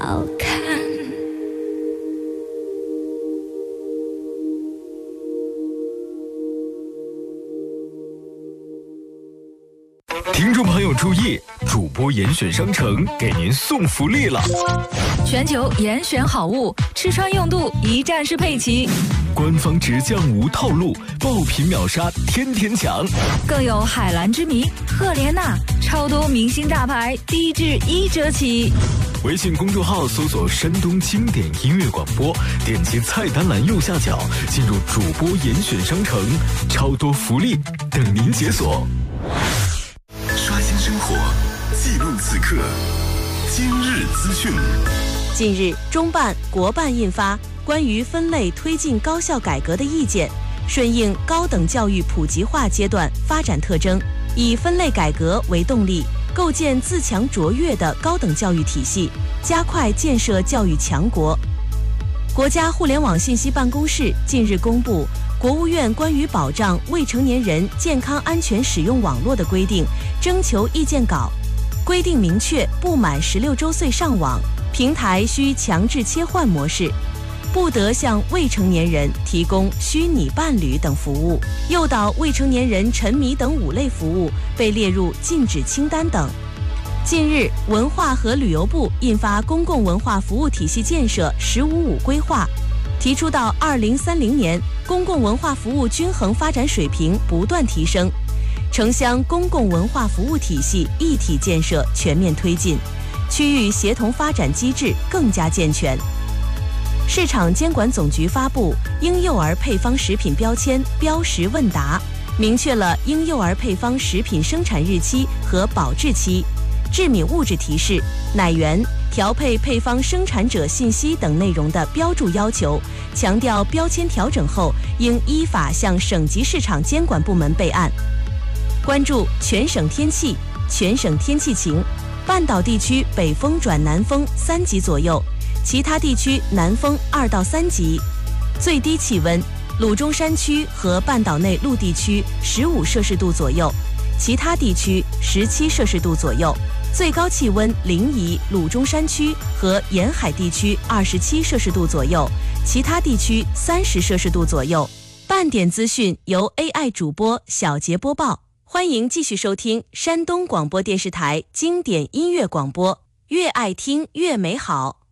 好看。 听众朋友注意，主播严选商城给您送福利了！ 全球严选好物，吃穿用度一站式配齐， 官方直降无套路，爆品秒杀天天抢， 更有海蓝之谜、赫莲娜，超多明星大牌，低至1折起。 微信公众号搜索山东经典音乐广播，点击菜单栏右下角进入主播严选商城，超多福利等您解锁。 刷新生活，记录此刻，今日资讯。 近日，中办、国办印发关于分类推进高校改革的意见，顺应高等教育普及化阶段发展特征，以分类改革为动力，构建自强卓越的高等教育体系，加快建设教育强国。国家互联网信息办公室近日公布国务院关于保障未成年人健康安全使用网络的规定征求意见稿，规定明确不满16周岁上网，平台需强制切换模式，不得向未成年人提供虚拟伴侣等服务，诱导未成年人沉迷等5类服务被列入禁止清单等。近日，文化和旅游部印发《公共文化服务体系建设“15-5”规划》，提出到2030年，公共文化服务均衡发展水平不断提升，城乡公共文化服务体系一体建设全面推进，区域协同发展机制更加健全。市场监管总局发布婴幼儿配方食品标签标识问答，明确了婴幼儿配方食品生产日期和保质期、致敏物质提示、奶源、调配配方生产者信息等内容的标注要求，强调标签调整后应依法向省级市场监管部门备案。关注全省天气，全省天气晴，半岛地区北风转南风3级左右，其他地区南风2到3级。最低气温，鲁中山区和半岛内陆地区15摄氏度左右，其他地区17摄氏度左右。最高气温临沂、鲁中山区和沿海地区27摄氏度左右，其他地区30摄氏度左右。半点资讯由 AI 主播小杰播报，欢迎继续收听山东广播电视台经典音乐广播，越爱听越美好。